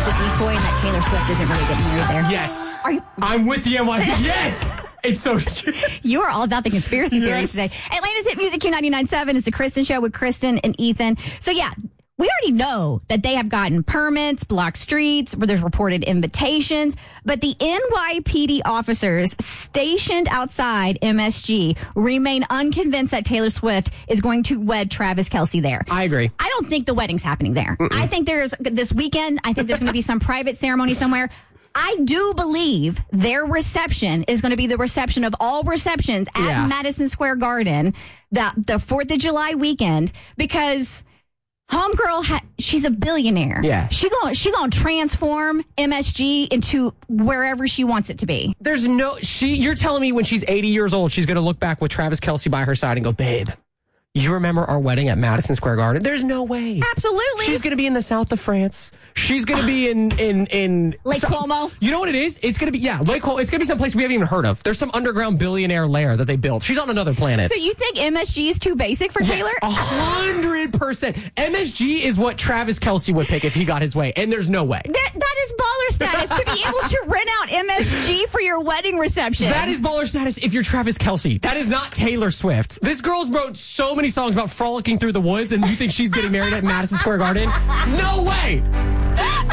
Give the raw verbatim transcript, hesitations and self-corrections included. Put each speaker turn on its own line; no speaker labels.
as a decoy and that Taylor Swift isn't really getting married there?
Yes.
Are you?
I'm with the N Y P D. Yes. It's so.
You are all about the conspiracy theories
Yes.
today. Atlanta's Hit Music Q ninety-nine point seven is the Kristen Show with Kristen and Ethan. So yeah, we already know that they have gotten permits, blocked streets, where there's reported invitations, but the N Y P D officers stationed outside M S G remain unconvinced that Taylor Swift is going to wed Travis Kelce there.
I agree.
I don't think the wedding's happening there. Mm-mm. I think there's this weekend, I think there's going to be some private ceremony somewhere. I do believe their reception is going to be the reception of all receptions at
Yeah.
Madison Square Garden, the the fourth of July weekend, because homegirl, ha- she's a billionaire.
Yeah.
She going she going to transform M S G into wherever she wants it to be.
There's no, she, you're telling me when she's eighty years old, she's going to look back with Travis Kelce by her side and go, babe, you remember our wedding at Madison Square Garden? There's no way.
Absolutely.
She's going to be in the south of France. She's going to be in, in, in
Lake
some,
Como.
You know what it is? It's going to be, yeah, Lake Como. It's going to be someplace we haven't even heard of. There's some underground billionaire lair that they built. She's on another planet.
So you think M S G is too basic for Taylor?
A hundred percent. M S G is what Travis Kelce would pick if he got his way, and there's no way.
That, that is baller status to be able to rent out M S G for your wedding reception.
That is baller status if you're Travis Kelce. That is not Taylor Swift. This girl's wrote so many songs about frolicking through the woods, and you think she's getting married at Madison Square Garden? No way!